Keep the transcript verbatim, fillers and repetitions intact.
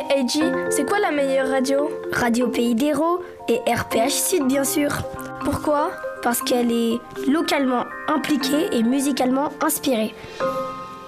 Hey G, c'est quoi la meilleure radio? Radio Pays d'Hérault et R P H Sud, bien sûr. Pourquoi? Parce qu'elle est localement impliquée et musicalement inspirée.